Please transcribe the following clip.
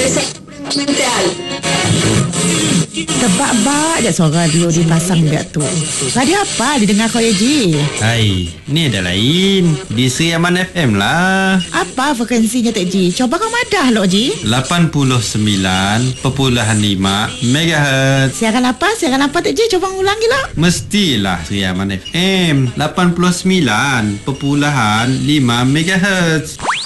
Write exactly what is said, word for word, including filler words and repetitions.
mental. Tebak-bak je suara radio dipasang biar tu. Radio apa didengar kau ya Ji? Hai, ni ada lain. Di Sri Aman F M lah. Apa frekuensinya Tek Ji? Coba kau madah lo Ji. lapan puluh sembilan perpuluhan lima megahertz. Siaran apa? Siaran apa Tek Ji? Coba ulangi lah. Mestilah Sri Aman F M lapan puluh sembilan perpuluhan lima megahertz.